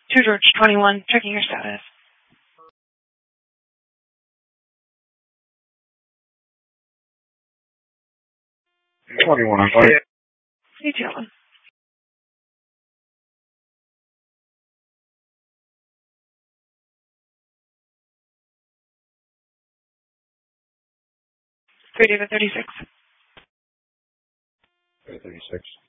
2 George 21, checking your status. 21, I'm sorry. Hey, Jalen. David 36. 36.